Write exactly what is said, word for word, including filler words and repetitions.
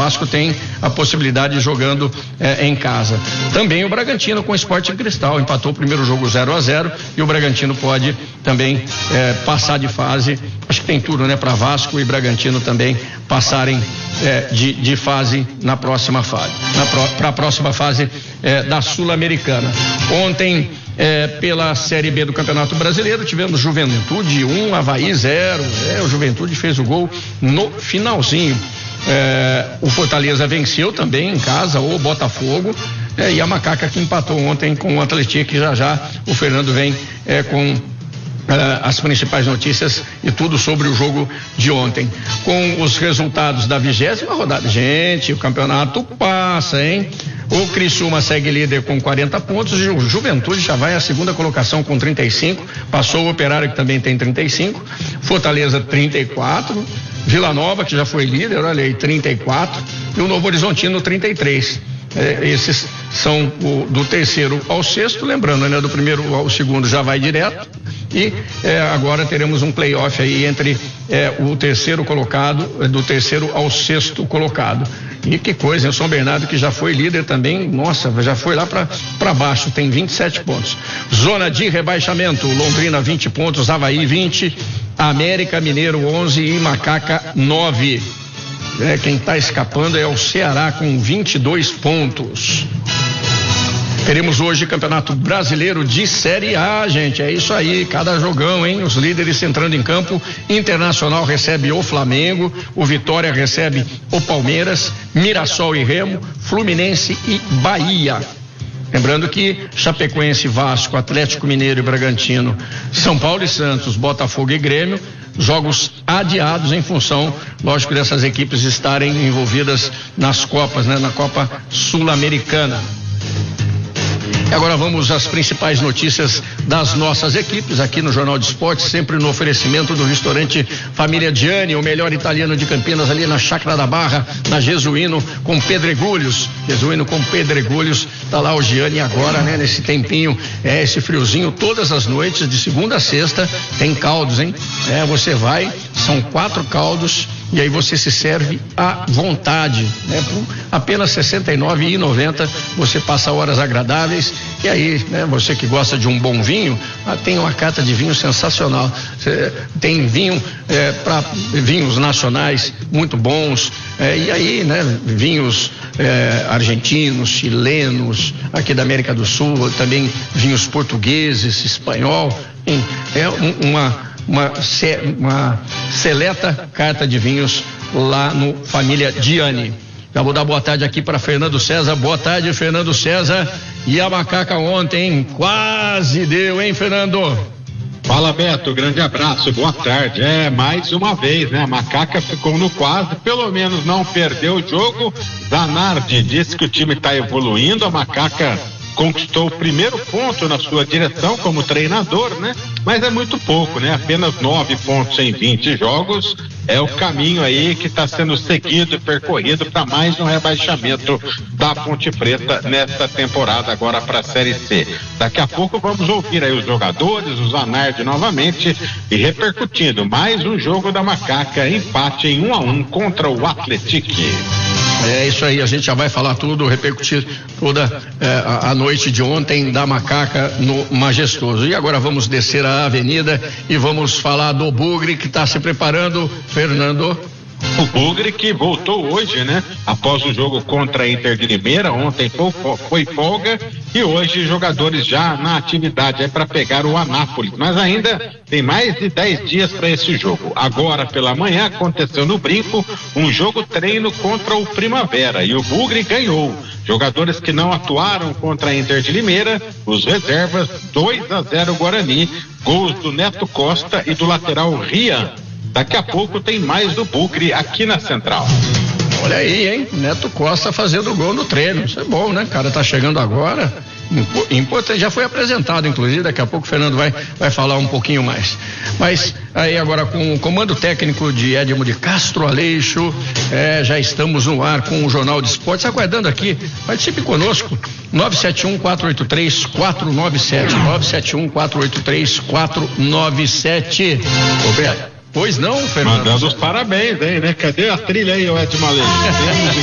Vasco tem a possibilidade de jogando é, em casa. Também o Bragantino com o Sport Cristal, empatou o primeiro jogo zero a zero e o Bragantino pode também é, passar de fase. Acho que tem tudo, né, para Vasco e Bragantino também passarem é, de, de fase na próxima fase, para a próxima fase é, da Sul-Americana. Ontem, é, pela Série B do Campeonato Brasileiro, tivemos Juventude um, Avaí zero. É, o Juventude fez o gol no finalzinho. É, o Fortaleza venceu também em casa o Botafogo, é, e a Macaca que empatou ontem com o Atlético, que já já o Fernando vem é, com Uh, as principais notícias e tudo sobre o jogo de ontem. Com os resultados da vigésima rodada. Gente, o campeonato passa, hein? O Criciúma segue líder com quarenta pontos e o Juventude já vai à segunda colocação com trinta e cinco. Passou o Operário, que também tem trinta e cinco. Fortaleza, trinta e quatro. Vila Nova, que já foi líder, olha aí, trinta e quatro. E o Novo Horizontino, trinta e três. É, esses são o, do terceiro ao sexto, lembrando, né? Do primeiro ao segundo já vai direto e é, agora teremos um playoff aí entre é, o terceiro colocado, do terceiro ao sexto colocado. E que coisa, o São Bernardo, que já foi líder também, nossa, já foi lá para baixo, tem vinte e sete pontos. Zona de rebaixamento, Londrina vinte pontos, Avaí vinte, América Mineiro onze e Macaca nove. É, quem está escapando é o Ceará com vinte e dois pontos. Teremos hoje Campeonato Brasileiro de Série A, gente, é isso aí, cada jogão, hein? Os líderes entrando em campo. Internacional recebe o Flamengo, o Vitória recebe o Palmeiras, Mirassol e Remo, Fluminense e Bahia. Lembrando que Chapecoense, Vasco, Atlético Mineiro e Bragantino, São Paulo e Santos, Botafogo e Grêmio, jogos adiados em função, lógico, dessas equipes estarem envolvidas nas Copas, né? Na Copa Sul-Americana. E agora vamos às principais notícias das nossas equipes aqui no Jornal de Esportes, sempre no oferecimento do restaurante Família Gianni, o melhor italiano de Campinas, ali na Chácara da Barra, na Jesuíno com Pedregulhos. Jesuíno com Pedregulhos, tá lá o Gianni agora, né? Nesse tempinho, é esse friozinho, todas as noites, de segunda a sexta, tem caldos, hein? É, você vai, são quatro caldos, e aí você se serve à vontade, né? Por apenas sessenta e nove reais e noventa centavos você passa horas agradáveis. E aí, né? Você que gosta de um bom vinho, ah, tem uma carta de vinho sensacional. Cê, tem vinho é, para vinhos nacionais muito bons, é, e aí, né? Vinhos é, argentinos, chilenos, aqui da América do Sul, também vinhos portugueses, espanhol, em, é um, uma Uma, uma seleta carta de vinhos lá no Família Gianni. Já vou dar boa tarde aqui para Fernando César. Boa tarde, Fernando César. E a Macaca ontem quase deu, hein, Fernando? Fala, Beto, grande abraço, boa tarde. É, mais uma vez, né? A Macaca ficou no quase, pelo menos não perdeu o jogo. Zanardi disse que o time está evoluindo. A Macaca conquistou o primeiro ponto na sua direção como treinador, né? Mas é muito pouco, né? Apenas nove pontos em vinte jogos é o caminho aí que está sendo seguido e percorrido para mais um rebaixamento da Ponte Preta nesta temporada agora para a Série C. Daqui a pouco vamos ouvir aí os jogadores, o Zanardi novamente e repercutindo mais um jogo da Macaca, empate em um a um contra o Atlético. É isso aí, a gente já vai falar tudo, repercutir toda é, a, a noite de ontem da Macaca no Majestoso. E agora vamos descer a avenida e vamos falar do Bugre, que está se preparando, Fernando. O Bugre que voltou hoje, né? Após o jogo contra a Inter de Limeira, ontem foi folga e hoje jogadores já na atividade é para pegar o Anápolis, mas ainda tem mais de dez dias para esse jogo. Agora pela manhã aconteceu no Brinco um jogo treino contra o Primavera e o Bugre ganhou. Jogadores que não atuaram contra a Inter de Limeira, os reservas, dois a zero Guarani, gols do Neto Costa e do lateral Rian. Daqui a pouco tem mais do Bugre aqui na Central. Olha aí, hein? Neto Costa fazendo gol no treino. Isso é bom, né? O cara tá chegando agora. Importante, já foi apresentado, inclusive. Daqui a pouco o Fernando vai, vai falar um pouquinho mais. Mas aí agora com o comando técnico de Edmo de Castro Aleixo, é, já estamos no ar com o Jornal de Esportes. Aguardando aqui, participe conosco. nove sete um, quatro oito três, quatro nove sete. nove sete um, quatro oito três, quatro nove sete. Roberto. Pois não, Fernando? Mandando os parabéns aí, né? Cadê a trilha aí, Edmo Aleixo?